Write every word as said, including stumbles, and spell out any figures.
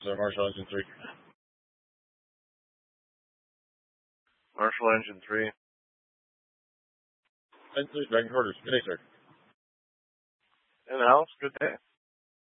Sir, Marshall Engine three. Marshall Engine three. Engine three, Dragon Quarters. Good day, sir. In the house, good day.